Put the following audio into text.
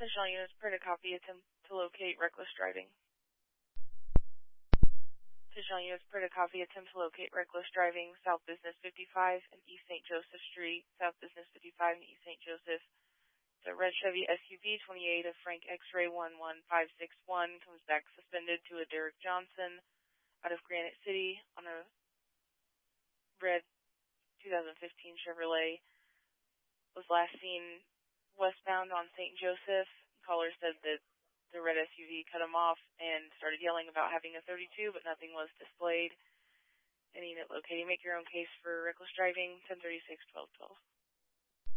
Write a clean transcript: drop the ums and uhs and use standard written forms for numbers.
Additional units per copy attempt to locate reckless driving. Additional units per copy attempt to locate reckless driving, South Business 55 and East St. Joseph Street, South Business 55 and East St. Joseph. The red Chevy SUV 28 of Frank X-Ray 11561 comes back suspended to a Derek Johnson out of Granite City on a red 2015 Chevrolet. Was last seen westbound on St. Joseph. Caller said that the red SUV cut him off and started yelling about having a 32, but nothing was displayed. Any unit locating, make your own case for reckless driving, 1036-1212.